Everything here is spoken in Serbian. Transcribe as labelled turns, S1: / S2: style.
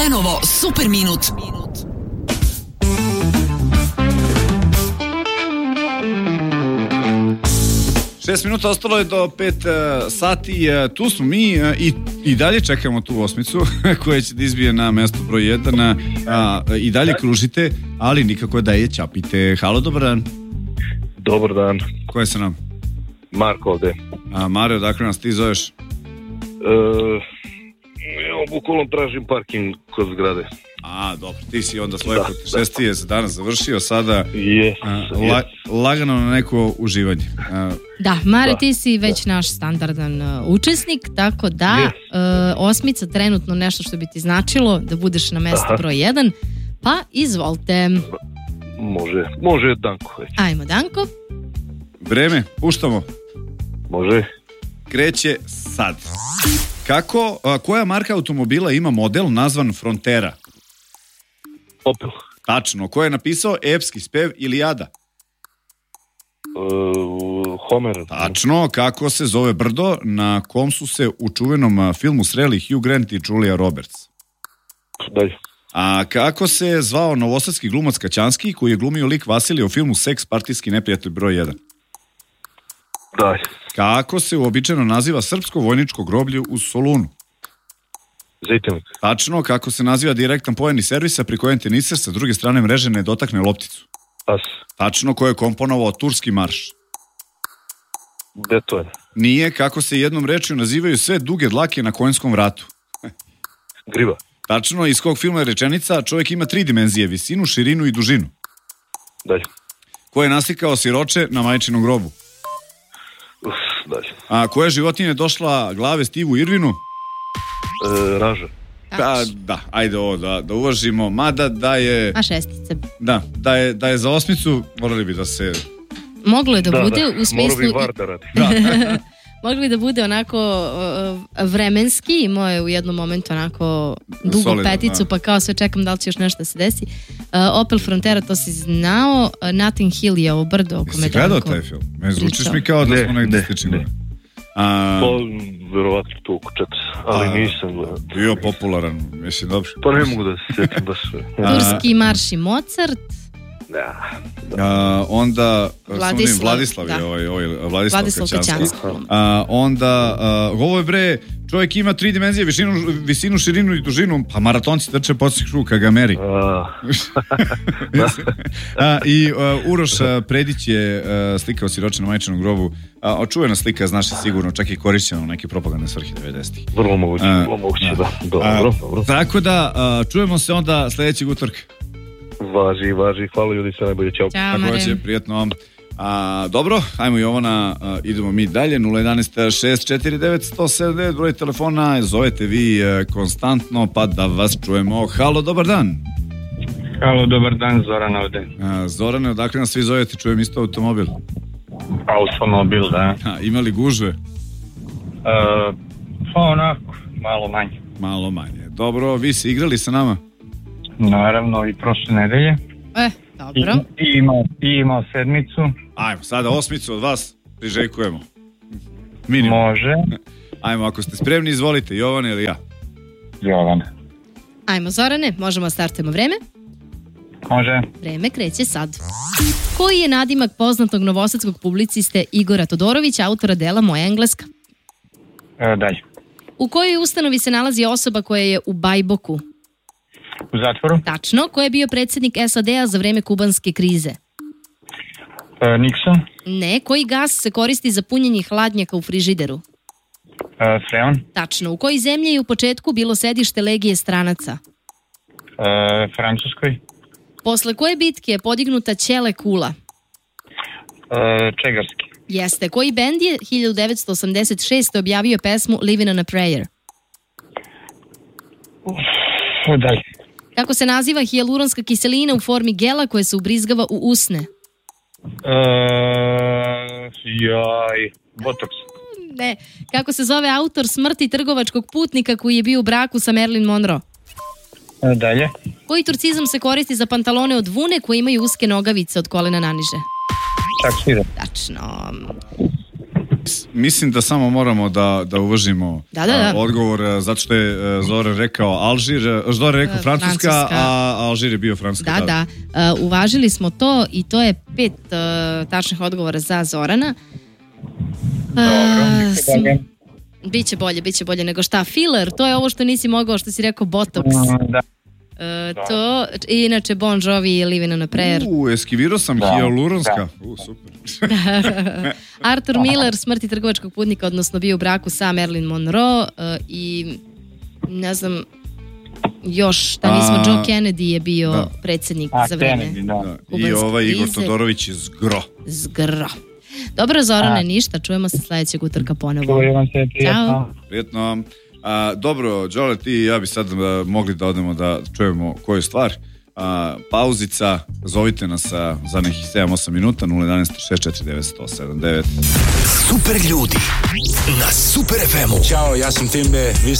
S1: Milenovo Super minut.
S2: 6 minuta ostalo je do 5 sati, tu smo mi i dalje čekamo tu osmicu koja će da izbije na mesto broj 1, i dalje kružite, ali nikako da je ćapite. Halo, dobar dan.
S3: Dobar dan.
S2: Ko je sa nam?
S3: Marko ovde.
S2: Mario, dakle nas ti zoveš?
S3: Bukvalno tražim parking kod zgrade.
S2: Dobro, ti si onda svoje putešestvije za danas završio, sada lagano na neko uživanje.
S4: Da, Mare, ti si već naš standardan učesnik, tako da osmica trenutno nešto što bi ti značilo da budeš na mestu broj 1, pa izvolite.
S3: Može Danko već.
S4: Ajmo, Danko.
S2: Vreme, puštamo.
S3: Može.
S2: Kreće sad. Koja marka automobila ima model nazvan Frontera?
S3: Opel.
S2: Tačno. Ko je napisao epski spev Ilijada?
S3: Homer.
S2: Tačno. Kako se zove brdo na kom su se u čuvenom filmu sreli Hugh Grant i Julia Roberts?
S3: Dalje.
S2: A kako se zvao novosadski glumac Kaćanski koji je glumio lik Vasilija u filmu Seks, partijski neprijatelj broj 1?
S3: Dalje.
S2: Kako se uobičajeno naziva srpsko vojničko groblje u Solunu?
S3: Zajtenik.
S2: Tačno. Kako se naziva direktan poen iz servisa pri kojem teniser sa druge strane mreže ne dotakne lopticu?
S3: As.
S2: Tačno. Ko je komponovao Turski marš?
S3: Beethoven.
S2: Nije. Kako se jednom rečju nazivaju sve duge dlake na konjskom vratu?
S3: Griva.
S2: Tačno. Iz kog filma je rečenica čovjek ima 3 dimenzije, visinu, širinu i dužinu?
S3: Dalje.
S2: Ko je naslikao siroče na majčinom grobu?
S3: Dalje.
S2: A koja životinja je došla glave Stivu Irvinu?
S3: Raža.
S2: Da, ajde ovo da uvažimo, mada da je...
S4: A šestice.
S2: Da je za osmicu, morali bi da se...
S4: Moglo je da bude u smislu...
S3: Morao bi var da radi.
S4: Moglo bi da bude onako vremenski, imao je u jednom momentu onako dugu
S2: solidno,
S4: peticu, pa kao sve čekam da li će još nešto da se desi. Opel Frontera, to si znao. Notting Hill je ovo brdo.
S2: Jesi gledao taj film? Zvučiš mi kao da smo negdje slični.
S3: Verovatno to oko 4, ali nisam gledao.
S2: Bio popularan, mislim, dobro.
S3: Pa ne mogu da se sjetim baš sve.
S4: Turski marš i Mozart.
S2: Onda
S4: Vladislav Kaćanski.
S2: Onda ovo je bre, čovjek ima 3 dimenzije, visinu, širinu i dužinu, pa maratonci trče podsjek ruka ga meri. I Uroš Predić je slikao siroče na majčinom grobu, očuvena slika, znaš sigurno, čak i korišćena u neke propagandne svrhe 90-ih.
S3: Vrlo moguće, da. Dobro.
S2: Tako da, čujemo se onda sljedećeg utorka.
S3: Važi, hvala ljudi, sve najbolje, čao.
S4: Ćao, Mare.
S2: Takođe, prijatno vam. Dobro, ajmo Jovana, idemo mi dalje, 011-649-179, broj telefona, zovete vi konstantno, pa da vas čujemo. Halo, dobar dan.
S5: Halo, dobar dan, Zoran ovde.
S2: Zorane, odakle nas svi zovete, čujem isto automobil?
S5: Automobil, da.
S2: Ima li gužve?
S5: Pa onako, malo manje.
S2: Dobro, vi se igrali sa nama?
S5: Naravno, i prošle nedelje.
S4: Dobro.
S5: I imao sedmicu.
S2: Ajmo, sada osmicu od vas priželjkujemo. Minimum.
S5: Može.
S2: Ajmo, ako ste spremni, izvolite, Jovane ili ja?
S5: Jovan.
S4: Ajmo, Zorane, možemo startujemo vreme?
S5: Može.
S4: Vreme kreće sad. Koji je nadimak poznatog novosadskog publiciste Igora Todorovića, autora dela Moja Engleska?
S5: Dalje.
S4: U kojoj ustanovi se nalazi osoba koja je u Bajboku?
S5: U zatvoru.
S4: Tačno. Ko je bio predsjednik SAD-a za vreme kubanske krize?
S5: Nixon.
S4: Ne. Koji gas se koristi za punjenje hladnjaka u frižideru?
S5: Freon.
S4: Tačno. U kojoj zemlji je u početku bilo sedište legije stranaca?
S5: Francuskoj.
S4: Posle koje bitke je podignuta Ćele kula?
S5: Čegarski.
S4: Jeste. Koji bend je 1986. objavio pesmu Living on a Prayer?
S5: Dalje.
S4: Kako se naziva hijaluronska kiselina u formi gela koja se ubrizgava u usne?
S5: Botox.
S4: Ne. Kako se zove autor Smrti trgovačkog putnika koji je bio u braku sa Marilyn Monroe?
S5: Dalje.
S4: Koji turcizam se koristi za pantalone od vune koji imaju uske nogavice od kolena naniže?
S5: Čak svira.
S4: Tačno.
S2: mislim da samo moramo da uvažimo
S4: Da.
S2: odgovor, zato što je Zoran rekao Alžir, Zoran rekao Francuska, a Alžir je bio Francuska.
S4: Da. Uvažili smo to i to je 5 tačnih odgovora za Zorana. Biće bolje nego šta. Filler, to je ovo što nisi mogao, što si rekao botox.
S5: Da.
S4: To, inače Bon Jovi i Living on a Prayer.
S2: Eskivirao sam hijaluronska. Super.
S4: Arthur Miller, Smrti trgovačkog putnika, odnosno bio u braku sa Marilyn Monroe, i ne znam još šta nismo, Joe Kennedy je bio predsjednik za vreme.
S2: I Igor Todorović je zgro.
S4: Dobro, Zorane, ništa, čujemo se sledećeg utorka ponovo.
S5: Čujemo se, prijetno.
S2: Prijetno. Dobro, Đole, ti i ja bi sad mogli da odemo da čujemo koju stvar. Pauzica, zovite nas za nekih 7-8 minuta, 011 649 179.
S1: Super ljudi na Super FM-u.
S6: Ćao, ja sam Timbe.